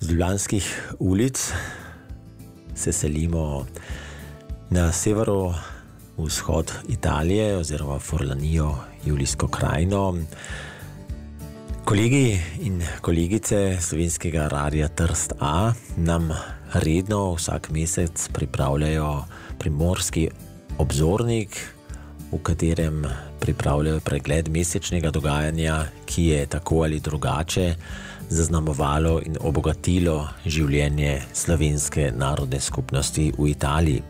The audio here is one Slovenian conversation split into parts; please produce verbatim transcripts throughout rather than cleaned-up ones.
Iz ljubljanskih ulic se selimo na severovzhod Italije oziroma Forlanijo, Julijsko krajino. Kolegi in kolegice Slovenskega radia Trst A nam redno vsak mesec pripravljajo Primorski obzornik, v katerem pripravljajo pregled mesečnega dogajanja, ki je tako ali drugače zaznamovalo in obogatilo življenje slovenske narodne skupnosti v Italiji.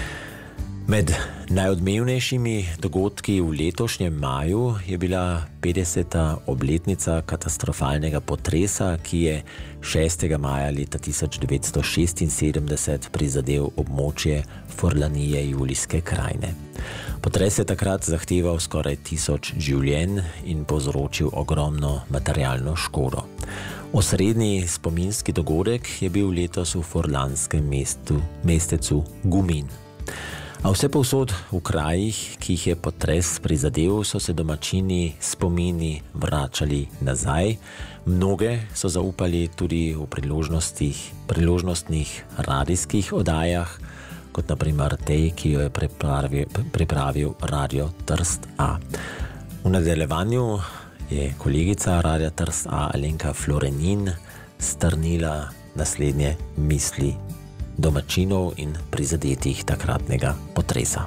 Med najodmevnejšimi dogodki v letošnjem maju je bila petdeseta obletnica katastrofalnega potresa, ki je šestega maja leta tisoč devetsto šestinsedemdeset prizadel območje Forlanije, Julijske krajine. Potres je takrat zahteval skoraj tisoč življenj in povzročil ogromno materialno škodo. Osrednji spominski dogodek je bil letos v forlanskem mestu, mestecu Gumin. A vse povsod v krajih, ki jih je potres prizadel, so se domačini spomini vračali nazaj. Mnoge so zaupali tudi v priložnostih, priložnostnih radijskih oddajah, kot na primer tej, ki jo je pripravil, pripravil Radio Trst A. V nadaljevanju je kolegica Radia Trst A Alenka Florenin strnila naslednje misli domačinov in prizadetih takratnega potresa.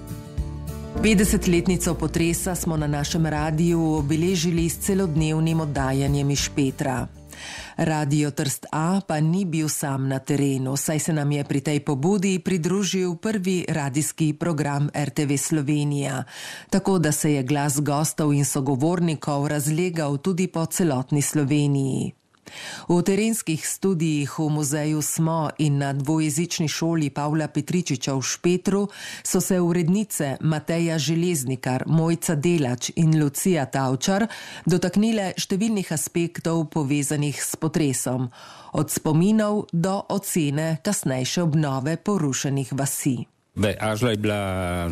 petdesetletnico potresa smo na našem radiju obeležili s celodnevnim oddajanjem iz Špetra. Radio Trst A pa ni bil sam na terenu, saj se nam je pri tej pobudi pridružil prvi radijski program R T V Slovenija, tako da se je glas gostov in sogovornikov razlegal tudi po celotni Sloveniji. V terenskih studijih v muzeju Smo in na dvojezični šoli Pavla Petričiča v Špetru so se urednice Mateja Železnikar, Mojca Delač in Lucija Tavčar dotaknile številnih aspektov povezanih s potresom, od spominov do ocene kasnejše obnove porušenih vasi. Beh, Ažla je bila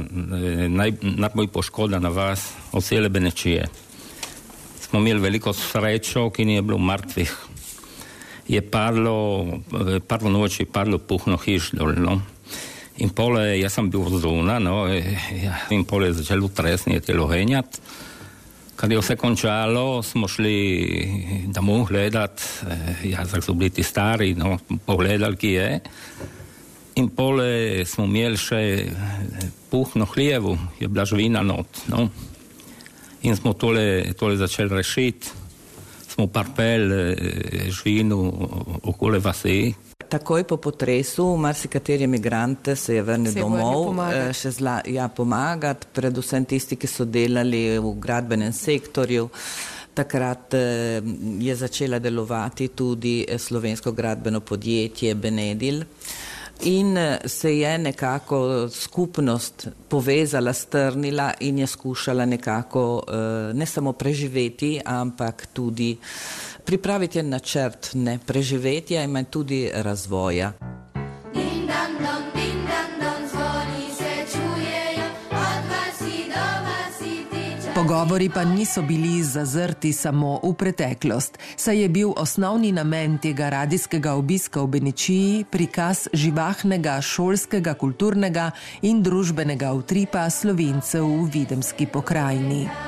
naj, najbolj poškodena vas od cele Benečije. Smo imeli veliko srečo, ki ni je bilo mrtvih. Je padlo, prvo noč je padlo puhno hiš dol, no. In pole, jaz sem bil zunaj, no, in pole je začelo tresniti, lohenjati. Kad je vse končalo, smo šli domov gledat, jaz so bili ti stari, no, pogledali, ki je. In pole smo imeli še puhno hljevu, je bila živina not, no. In smo tole, tole začeli rešiti, smo parpel živinu okoli vasi. Takoj po potresu marsikateri migrant se je vrnil domov, še zla, ja, pomagati, predvsem tisti, ki so delali v gradbenem sektorju. Takrat je začela delovati tudi slovensko gradbeno podjetje Benedil. In se je nekako skupnost povezala, strnila in je skušala nekako ne samo preživeti, ampak tudi pripraviti načrt ne preživetja, in tudi razvoja. Pogovori pa niso bili zazrti samo v preteklost, saj je bil osnovni namen tega radijskega obiska v Benečiji prikaz živahnega šolskega, kulturnega in družbenega utripa Slovencev v Videmski pokrajini.